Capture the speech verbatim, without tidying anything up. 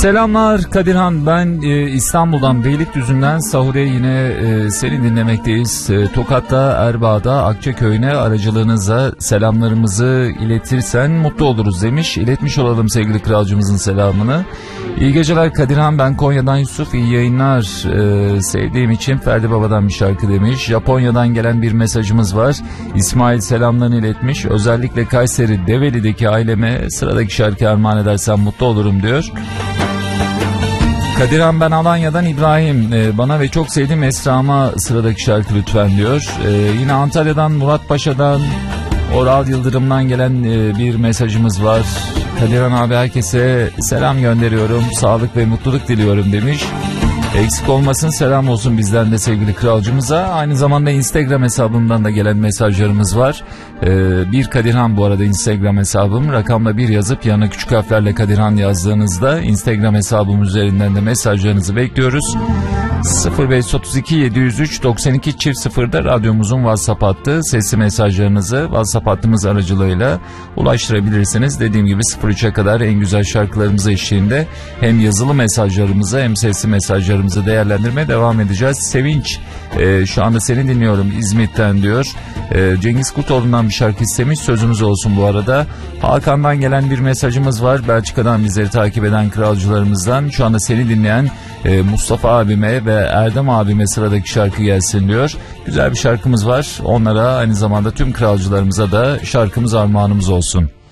Selamlar Kadirhan, ben e, İstanbul'dan Beylikdüzü'nden Sahure yine e, seni dinlemekteyiz. E, Tokat'ta, Erbaa'da, Akçaköy'üne aracılığınızla selamlarımızı iletirsen mutlu oluruz demiş. İletmiş olalım sevgili kralcımızın selamını. İyi geceler Kadirhan, ben Konya'dan Yusuf, iyi yayınlar. E, sevdiğim için Ferdi Baba'dan bir şarkı demiş. Japonya'dan gelen bir mesajımız var. İsmail selamlarını iletmiş. Özellikle Kayseri Develi'deki aileme sıradaki şarkı armağan edersen mutlu olurum diyor. Kadirhan, ben Alanya'dan İbrahim, ee, bana ve çok sevdiğim Esra'ma sıradaki şarkı lütfen diyor. Ee, yine Antalya'dan Murat Paşa'dan Oral Yıldırım'dan gelen e, bir mesajımız var. Kadirhan abi, herkese selam gönderiyorum, sağlık ve mutluluk diliyorum demiş. Eksik olmasın, selam olsun bizden de sevgili kralcımıza. Aynı zamanda Instagram hesabımdan da gelen mesajlarımız var. Ee, bir Kadirhan bu arada Instagram hesabım. Rakamla bir yazıp yanına küçük harflerle Kadirhan yazdığınızda Instagram hesabım üzerinden de mesajlarınızı bekliyoruz. sıfır beş otuz iki yedi yüz üç doksan iki çift sıfırda radyomuzun WhatsApp hattı. Sesli mesajlarınızı WhatsApp hattımız aracılığıyla ulaştırabilirsiniz. Dediğim gibi sıfır üçe kadar en güzel şarkılarımız eşliğinde hem yazılı mesajlarımızı hem sesli mesajlarımızı değerlendirmeye devam edeceğiz. Sevinç, e, şu anda seni dinliyorum İzmit'ten diyor. E, Cengiz Kurtoğlu'ndan bir şarkı istemiş, sözümüz olsun bu arada. Hakan'dan gelen bir mesajımız var. Belçika'dan bizleri takip eden kralcılarımızdan. Şu anda seni dinleyen e, Mustafa abime ve Erdem abime sıradaki şarkı gelsin diyor. Güzel bir şarkımız var. Onlara aynı zamanda tüm kralcılarımıza da şarkımız armağanımız olsun.